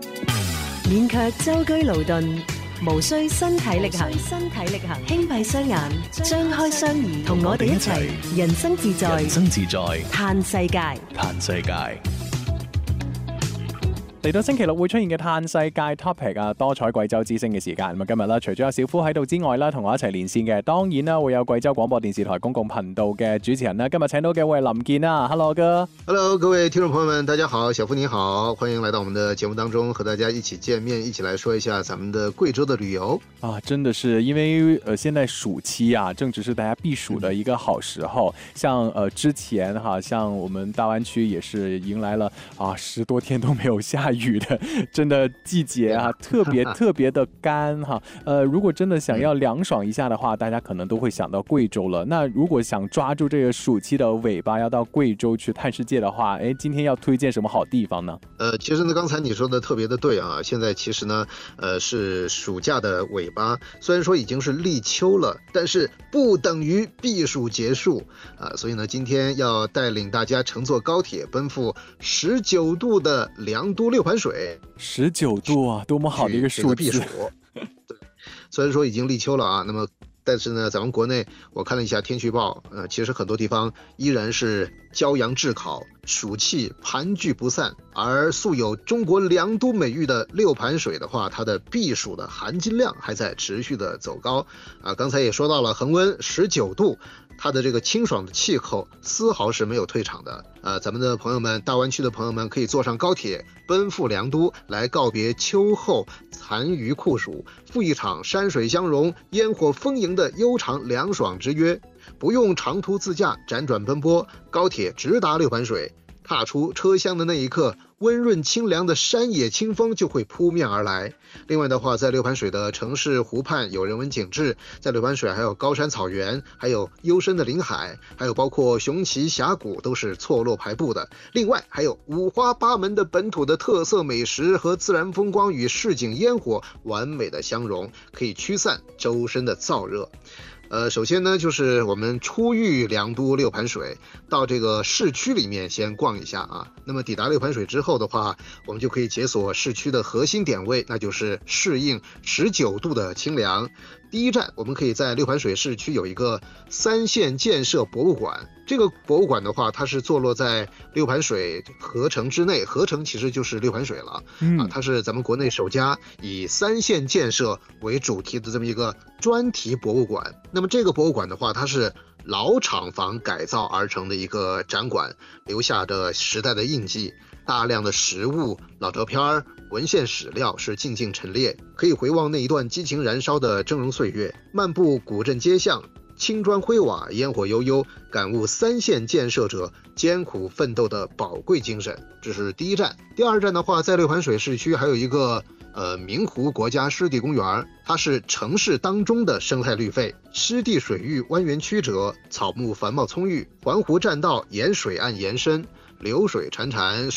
免卻舟車勞頓，無需身體力行，輕閉雙眼，張開雙耳，同我哋一齊人生自在，嘆世界。 嚟到星期六會出現嘅嘆世界 topic 啊，多彩貴州之聲嘅時間。咁啊，今日啦，除咗有小夫喺度之外啦，同我一齊連線嘅，當然啦，會有貴州廣播電視台公共頻道嘅主持人啦。今日請到嘅會係林健啊 ，Hello 哥。 Hello， 各位聽眾朋友們，大家好，小夫你好，歡迎來到我們的節目當中，和大家一起見面，一起來說一下咱們的貴州的旅遊啊，真的是因為現在暑期啊，正值是大家避暑的一個好時候。像之前哈，像我們大灣區也是迎來了10多天都沒有下雨的，真的季節啊，特別的乾哈。如果真的想要涼爽一下的話，大家可能都會想到貴州了。那如果想抓住這個暑期的尾巴，要到貴州去探世界的話，今天要推薦什麼好地方呢？ 其實呢，剛才你說的特別的對啊。現在其實呢，是暑假的尾巴，雖然說已經是立秋了，但是不等於避暑結束啊。所以呢，今天要帶領大家乘坐高鐵，奔赴19度的良都六盤水。 19度啊，多麼好的一個數字！ 避暑。對，雖然說已經立秋了啊，那麼但是呢，咱們國內我看了一下天氣預報，其實很多地方依然是驕陽炙烤，暑氣盤踞不散。而素有中國良都美譽的六盤水的話，它的避暑的含金量還在持續的走高啊。剛才也說到了恆溫19度，它的這個清爽的氣候絲毫是沒有退場的。咱們的朋友們，大灣區的朋友們可以坐上高鐵，奔赴良都，來告別秋後殘餘酷暑，赴一場山水相融、煙火豐盈的悠長涼爽之約。不用長途自駕輾轉奔波，高鐵直達六盤水，踏出車廂的那一刻，溫潤清涼的山野清風就會撲面而來。另外的話，在六盤水的城市湖畔有人文景致，在六盤水還有高山草原，還有幽深的臨海，還有包括雄奇峽谷，都是錯落排布的。另外還有五花八門的本土的特色美食和自然風光與市井煙火完美的相融，可以驅散周身的燥熱。首先呢，就是我們出豫良都六盤水，到這個市區裡面先逛一下啊。那麼抵達六盤水之後的話，我們就可以解鎖市區的核心點位，那就是適應19度的清涼。第一站，我們可以在六盤水市區有一個三線建設博物館。這個博物館的話，它是坐落在六盤水河城之內，河城其實就是六盤水了啊。它是咱們國內首家以三線建設為主題的這麼一個專題博物館。那麼這個博物館的話，它是老廠房改造而成的一個展館，留下着時代的印記，大量的實物、老照片、文獻史料是靜靜陳列，可以回望那一段激情燃燒的峥嵘歲月，漫步古鎮街巷，青磚灰瓦，煙火悠悠，感悟三線建設者艱苦奮鬥的寶貴精神。這是第一站。第二站的話，在六盤水市區還有一個明湖國家濕地公園，它是城市當中的生態綠肺，濕地水域蜿蜒曲折，草木繁茂蔥鬱，環湖棧道沿水岸延伸，流水潺潺。